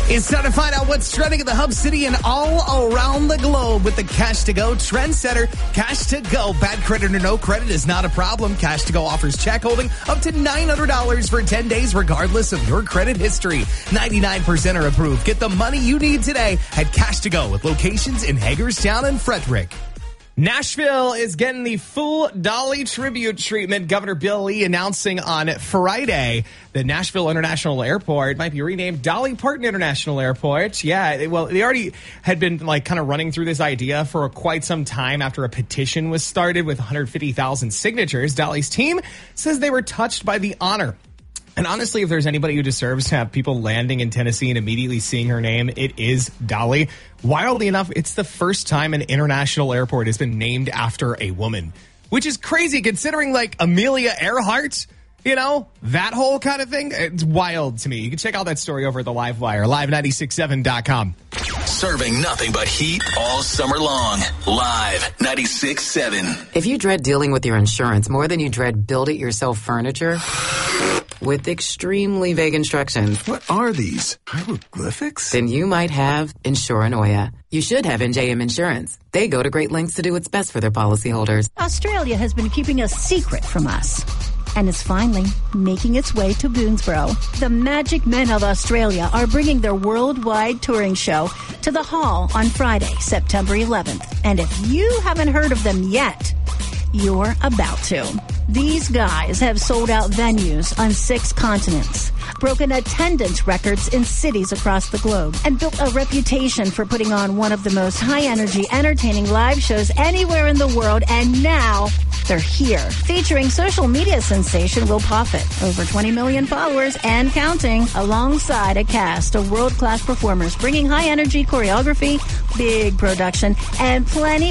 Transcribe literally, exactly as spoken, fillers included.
It's time to find out what's trending in the Hub City and all around the globe with the Cash to Go Trendsetter. Cash to Go. Bad credit or no credit is not a problem. Cash to Go offers check holding up to nine hundred dollars for ten days, regardless of your credit history. ninety-nine percent are approved. Get the money you need today at Cash to Go with locations in Hagerstown and Frederick. Nashville is getting the full Dolly tribute treatment. Governor Bill Lee announcing on Friday that Nashville International Airport might be renamed Dolly Parton International Airport. Yeah, well, they already had been like kind of running through this idea for quite some time after a petition was started with one hundred fifty thousand signatures. Dolly's team says they were touched by the honor. And honestly, if there's anybody who deserves to have people landing in Tennessee and immediately seeing her name, it is Dolly. Wildly enough, it's the first time an international airport has been named after a woman, which is crazy considering like Amelia Earhart, you know, that whole kind of thing. It's wild to me. You can check out that story over at the Live Wire, live nine six seven dot com. Serving nothing but heat all summer long. Live ninety-six seven. If you dread dealing with your insurance more than you dread build-it-yourself furniture with extremely vague instructions, what are these? Hieroglyphics? Then you might have Insuranoia. You should have N J M Insurance. They go to great lengths to do what's best for their policyholders. Australia has been keeping a secret from us and is finally making its way to Boonesboro. The Magic Men of Australia are bringing their worldwide touring show to the Hall on Friday, September eleventh. And if you haven't heard of them yet, you're about to. These guys have sold out venues on six continents, broken attendance records in cities across the globe, and built a reputation for putting on one of the most high-energy, entertaining live shows anywhere in the world, and now they're here, featuring social media sensation Will Poffit, over twenty million followers and counting, alongside a cast of world-class performers bringing high-energy choreography, big production, and plenty